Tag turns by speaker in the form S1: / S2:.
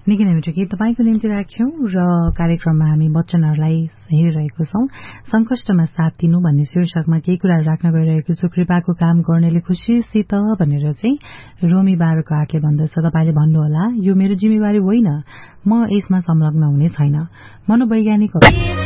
S1: निकै नै मिठो गीत तपाईँको निम्ति राख्यौं र कार्यक्रममा हामी वचनहरूलाई हेरिरहेको छौं। संकष्टमा साथ दिनु भन्ने शीर्षकमा केही कुराहरू राख्न गइरहेको छु। कृपाको काम गर्नेले खुसीसित भनेर चाहिँ रोमी 12:8ले भन्दछ, तपाईले भन्नुहोला यो मेरो जिम्मेवारी होइन, म यसमा संलग्न हुने छैन। मनोवैज्ञानिक